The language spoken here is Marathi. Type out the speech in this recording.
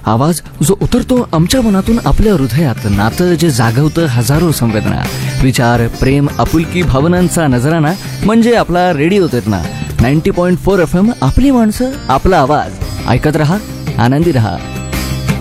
आवाज जो उतरतो आमच्या मनातून आपल्या हृदयात, नातं जे जागवतं हजारो संवेदना, विचार, प्रेम, आपुलकी, भावनांचा नजराना म्हणजे आपला रेडिओ ना 90.4 FM. आपली माणसं, आपला आवाज. ऐकत रहा, आनंदी रहा.